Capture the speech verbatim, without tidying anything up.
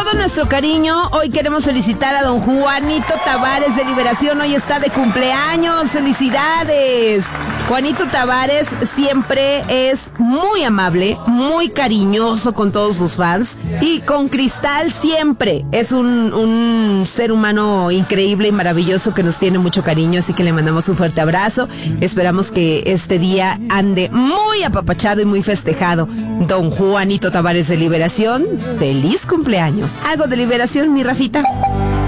todo nuestro cariño, hoy queremos felicitar a don Juanito Tavares de Liberación. Hoy está de cumpleaños. ¡Felicidades! Juanito Tavares siempre es muy amable, muy cariñoso con todos sus fans. Y con Cristal siempre es un, un ser humano increíble y maravilloso que nos tiene mucho cariño. Así que le mandamos un fuerte abrazo. Esperamos que este día ande muy apapachado y muy festejado. Don Juanito Tavares de Liberación, feliz cumpleaños. ¿Algo de Liberación, mi Rafita?